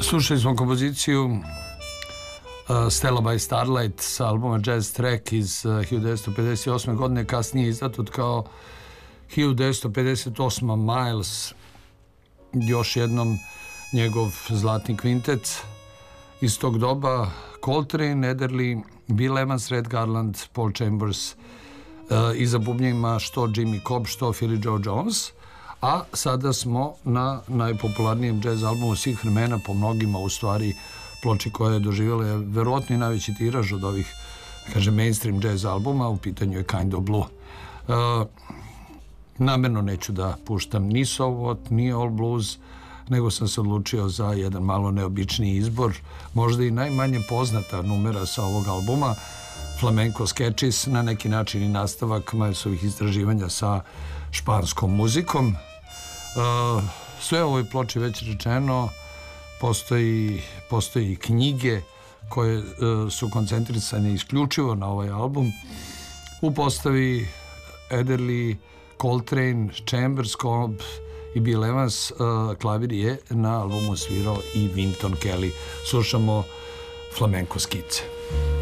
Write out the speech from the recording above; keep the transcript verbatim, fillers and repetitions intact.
Slušali smo kompoziciju uh, Stella by Starlight sa albuma Jazz Track iz uh, hiljadu devetsto pedeset osme. godine, kasnije izdatut kao hiljadu devetsto pedeset osma. Miles, još jednom njegov zlatni kvintet iz tog doba: Coltrane, Ederly, Bill Evans, Red Garland, Paul Chambers, uh, i za bubnjima što Jimmy Cobb, što Philly Joe Jones. A sada smo na najpopularnijem jazz albumu svih vremena, po mnogima u stvari ploči koja je doživjela verovatno i najveći tiraž od ovih, kažem, mainstream jazz albuma. U pitanju je Kind of Blue. Uh, namerno neću da puštam ni So What, ni All Blues, nego sam se odlučio za jedan malo neobičniji izbor, možda i najmanje poznata numera sa ovog albuma, Flamenco Sketches, na neki način i nastavak Milesovih istraživanja sa španskom muzikom. Uh, sve o ovoj ploči već rečeno, postoji, postoji i knjige koje uh, su koncentrisane isključivo na ovaj album. U postavi Ederly, Coltrane, Chambers, Cobb i Bill Evans. Uh, klavir je na albumu svirao i Wynton Kelly. Slušamo Flamenco Skice.